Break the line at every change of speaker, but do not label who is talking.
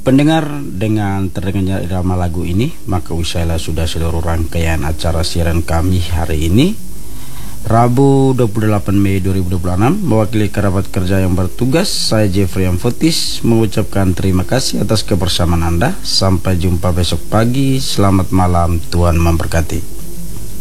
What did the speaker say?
Pendengar, dengan terdengarnya irama lagu ini, maka usailah sudah seluruh rangkaian acara siaran kami hari ini, Rabu 28 Mei 2026. Mewakili kerabat kerja yang bertugas, saya Jeffrey Amfotis mengucapkan terima kasih atas kebersamaan Anda. Sampai jumpa besok pagi. Selamat malam, Tuhan memberkati.